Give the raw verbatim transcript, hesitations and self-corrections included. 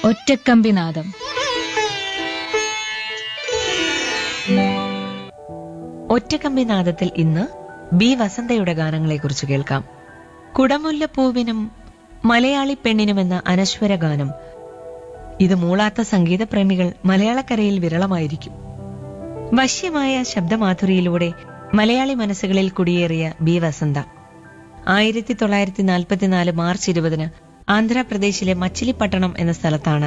ഒറ്റക്കമ്പിനാദം. ഒറ്റക്കമ്പിനാദത്തിൽ ഇന്ന് ബി വസന്തയുടെ ഗാനങ്ങളെക്കുറിച്ച് കേൾക്കാം. കുടമുല്ലപ്പൂവിനും മലയാളി പെണ്ണിനുമെന്ന അനശ്വര ഗാനം. ഇത് മൂളാത്ത സംഗീതപ്രേമികൾ മലയാളക്കരയിൽ വിരളമായിരിക്കും. വശ്യമായ ശബ്ദമാധുരിയിലൂടെ മലയാളി മനസ്സുകളിൽ കുടിയേറിയ ബി വസന്ത ആയിരത്തി തൊള്ളായിരത്തി നാൽപ്പത്തിനാല് മാർച്ച് ഇരുപതിന് ആന്ധ്രാപ്രദേശിലെ മച്ചിലിപ്പട്ടണം എന്ന സ്ഥലത്താണ്